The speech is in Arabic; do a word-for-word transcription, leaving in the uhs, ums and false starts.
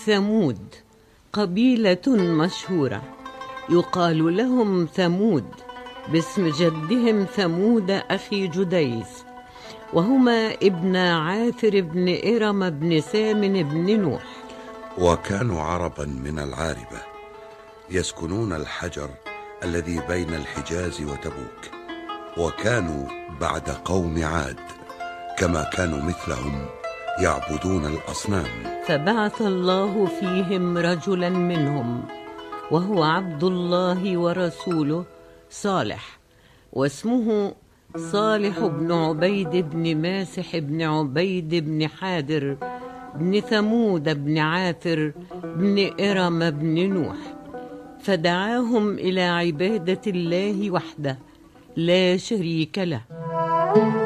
ثمود قبيلة مشهورة يقال لهم ثمود باسم جدهم ثمود أخي جديث، وهما ابن عاثر بن إرم بن سام بن نوح. وكانوا عربا من العاربة يسكنون الحجر الذي بين الحجاز وتبوك، وكانوا بعد قوم عاد كما كانوا مثلهم يعبدون الأصنام. فبعث الله فيهم رجلا منهم وهو عبد الله ورسوله صالح، واسمه صالح بن عبيد بن ماسح بن عبيد بن حادر بن ثمود بن عاثر بن إرم بن نوح، فدعاهم إلى عبادة الله وحده لا شريك له.